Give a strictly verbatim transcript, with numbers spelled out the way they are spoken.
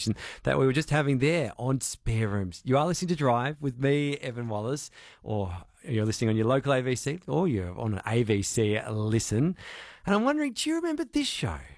conversation that we were just having there on Spare Rooms. You are listening to Drive with me, Evan Wallace, or you're listening on your local A V C, or you're on an A V C listen. And I'm wondering, do you remember this show?